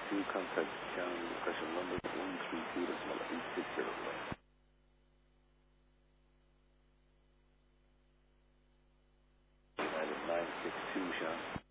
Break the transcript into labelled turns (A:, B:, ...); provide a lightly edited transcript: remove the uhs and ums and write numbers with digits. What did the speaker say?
A: 2, contact scan location number 132.860. United 962, Sean.